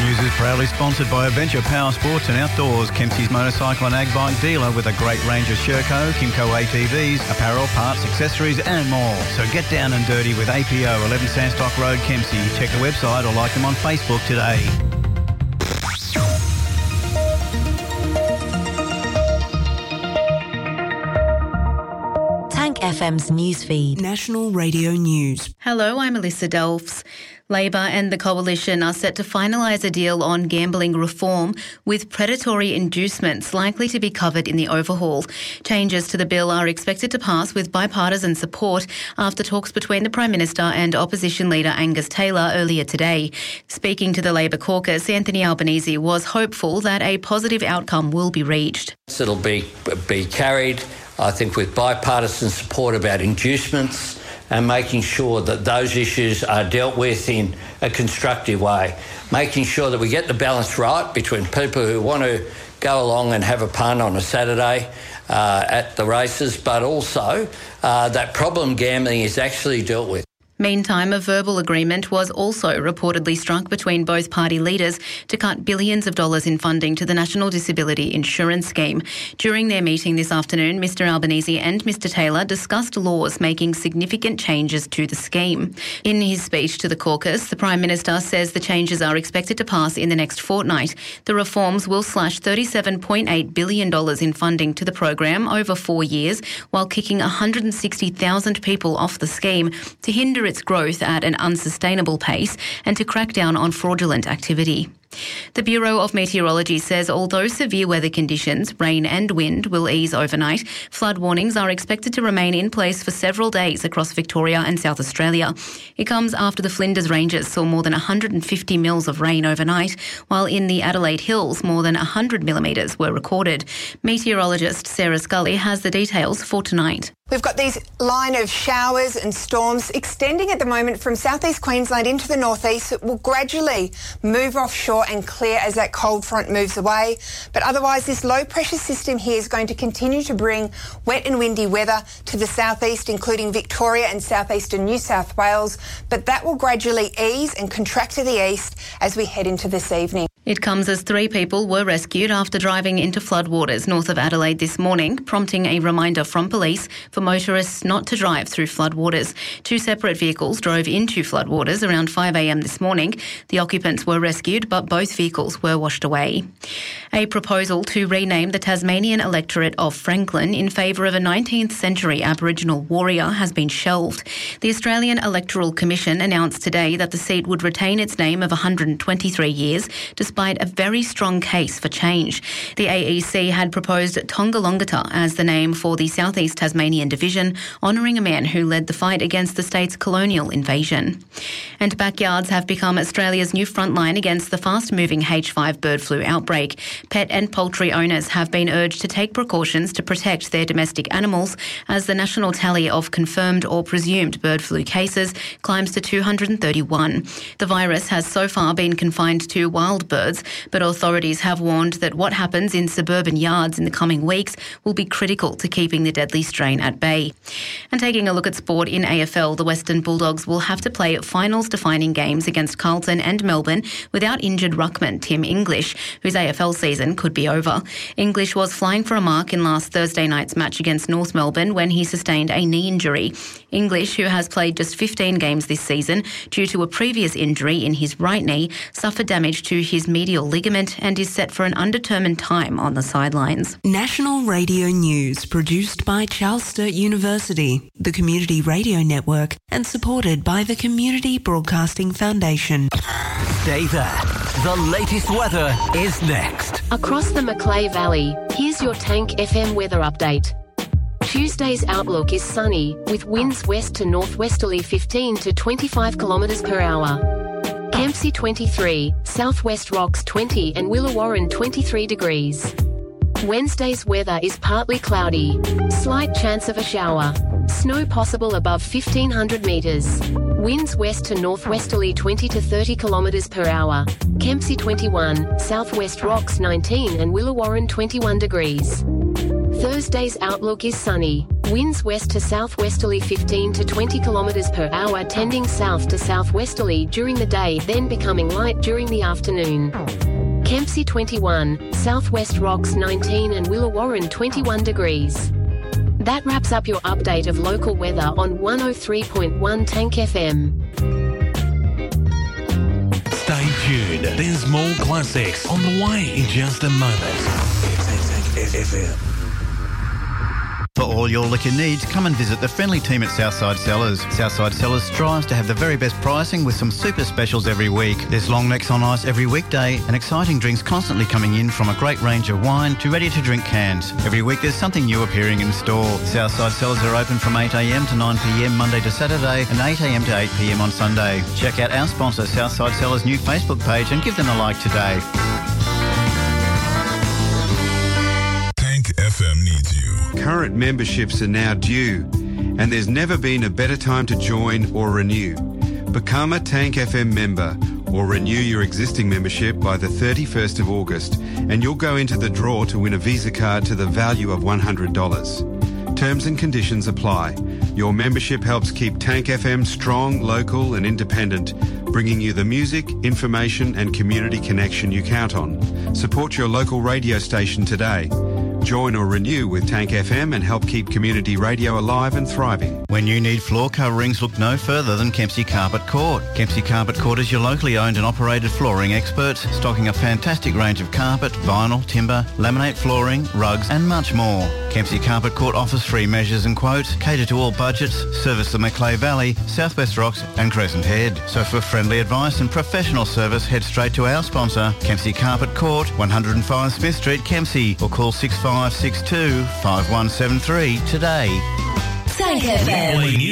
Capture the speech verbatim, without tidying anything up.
News is proudly sponsored by Adventure Power Sports and Outdoors, Kempsey's motorcycle and ag bike dealer with a great range of Sherco, Kimco A T Vs, apparel, parts, accessories and more. So get down and dirty with A P O, eleven Sandstock Road, Kempsey. Check the website or like them on Facebook today. Tank F M's newsfeed. National Radio News. Hello, I'm Alyssa Delphs. Labor and the Coalition are set to finalise a deal on gambling reform with predatory inducements likely to be covered in the overhaul. Changes to the bill are expected to pass with bipartisan support after talks between the Prime Minister and Opposition Leader Angus Taylor earlier today. Speaking to the Labor caucus, Anthony Albanese was hopeful that a positive outcome will be reached. It'll be, be carried, I think, with bipartisan support about inducements and making sure that those issues are dealt with in a constructive way, making sure that we get the balance right between people who want to go along and have a punt on a Saturday uh, at the races, but also uh, that problem gambling is actually dealt with. Meantime, a verbal agreement was also reportedly struck between both party leaders to cut billions of dollars in funding to the National Disability Insurance Scheme. During their meeting this afternoon, Mr Albanese and Mr Taylor discussed laws making significant changes to the scheme. In his speech to the caucus, the Prime Minister says the changes are expected to pass in the next fortnight. The reforms will slash thirty-seven point eight billion dollars in funding to the program over four years, while kicking one hundred sixty thousand people off the scheme to hinder its growth at an unsustainable pace and to crack down on fraudulent activity. The Bureau of Meteorology says although severe weather conditions, rain and wind, will ease overnight, flood warnings are expected to remain in place for several days across Victoria and South Australia. It comes after the Flinders Ranges saw more than one hundred fifty mils of rain overnight, while in the Adelaide Hills more than one hundred millimetres were recorded. Meteorologist Sarah Scully has the details for tonight. We've got these line of showers and storms extending at the moment from southeast Queensland into the northeast. It will gradually move offshore and clear as that cold front moves away. But otherwise, this low pressure system here is going to continue to bring wet and windy weather to the southeast, including Victoria and southeastern New South Wales. But that will gradually ease and contract to the east as we head into this evening. It comes as three people were rescued after driving into floodwaters north of Adelaide this morning, prompting a reminder from police for motorists not to drive through floodwaters. Two separate vehicles drove into floodwaters around five a m this morning. The occupants were rescued, but both vehicles were washed away. A proposal to rename the Tasmanian electorate of Franklin in favour of a nineteenth century Aboriginal warrior has been shelved. The Australian Electoral Commission announced today that the seat would retain its name of one hundred twenty-three years, despite a very strong case for change. The A E C had proposed Tongalongata as the name for the South East Tasmanian Division, honouring a man who led the fight against the state's colonial invasion. And backyards have become Australia's new frontline against the fast-moving H five bird flu outbreak. Pet and poultry owners have been urged to take precautions to protect their domestic animals as the national tally of confirmed or presumed bird flu cases climbs to two hundred thirty-one. The virus has so far been confined to wild birds, but authorities have warned that what happens in suburban yards in the coming weeks will be critical to keeping the deadly strain at bay. And taking a look at sport in A F L, the Western Bulldogs will have to play finals-defining games against Carlton and Melbourne without injured ruckman Tim English, whose A F L season could be over. English was flying for a mark in last Thursday night's match against North Melbourne when he sustained a knee injury. English, who has played just fifteen games this season due to a previous injury in his right knee, suffered damage to his medial ligament and is set for an undetermined time on the sidelines. National Radio News, produced by Charles Sturt University, the Community Radio Network, and supported by the Community Broadcasting Foundation. Stay there. The latest weather is next. Across the Macleay Valley, here's your Tank F M weather update. Tuesday's outlook is sunny, with winds west to northwesterly fifteen to twenty-five kilometres per hour. Kempsey twenty-three, Southwest Rocks twenty and Willawarrin twenty-three degrees. Wednesday's weather is partly cloudy. Slight chance of a shower. Snow possible above fifteen hundred metres. Winds west to northwesterly twenty to thirty kilometres per hour. Kempsey twenty-one, Southwest Rocks nineteen and Willawarrin twenty-one degrees. Thursday's outlook is sunny. Winds west to southwesterly fifteen to twenty kilometres per hour, tending south to southwesterly during the day, then becoming light during the afternoon. Kempsey twenty-one, Southwest Rocks nineteen and Willawarren twenty-one degrees. That wraps up your update of local weather on one oh three point one Tank F M. Stay tuned. There's more classics on the way in just a moment. Tank F M. For all your liquor needs, come and visit the friendly team at Southside Cellars. Southside Cellars strives to have the very best pricing with some super specials every week. There's long necks on ice every weekday and exciting drinks constantly coming in, from a great range of wine to ready-to-drink cans. Every week there's something new appearing in store. Southside Cellars are open from eight a m to nine p m Monday to Saturday and eight a m to eight p m on Sunday. Check out our sponsor Southside Cellars' new Facebook page and give them a like today. Tank F M needs you. Current memberships are now due, and there's never been a better time to join or renew. Become a Tank F M member or renew your existing membership by the thirty-first of August, and you'll go into the draw to win a Visa card to the value of one hundred dollars. Terms and conditions apply. Your membership helps keep Tank F M strong, local and independent, bringing you the music, information and community connection you count on. Support your local radio station today. Join or renew with Tank F M and help keep community radio alive and thriving. When you need floor coverings, look no further than Kempsey Carpet Court. Kempsey Carpet Court is your locally owned and operated flooring experts, stocking a fantastic range of carpet, vinyl, timber, laminate flooring, rugs and much more. Kempsey Carpet Court offers free measures and quotes, cater to all budgets, service the Macleay Valley, Southwest Rocks and Crescent Head. So for friendly advice and professional service, head straight to our sponsor, Kempsey Carpet Court, one oh five Smith Street, Kempsey, or call six five six two, five one seven three today. Tank F M.